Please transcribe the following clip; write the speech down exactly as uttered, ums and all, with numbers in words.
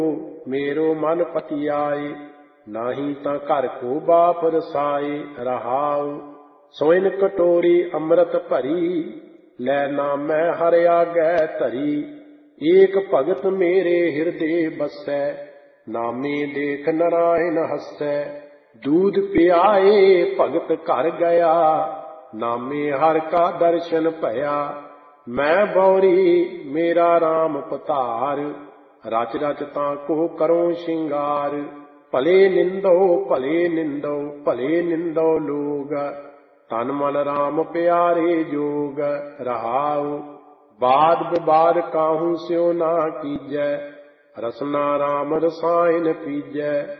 मेरो मन पतियाए, नाही ता घर को बाप रसाए। रहाऊ सोइन कटोरी अमृत भरी, लै नामै हर आगै धरी। एक भगत मेरे हृदय बसै, नामे देख नारायण हसै। दूध पियाए भगत घर गया, नामे हर का दर्शन भया। मैं बौरी मेरा राम पतार, रच रच ताको करो श्रृंगार। भले निंदो भले निंदो भले निंदो लोग, तन मन राम प्यारे जोग। रहाऊ वाद विवाद काहू स्यो ना कीजै, रसना राम रसायन पीजै।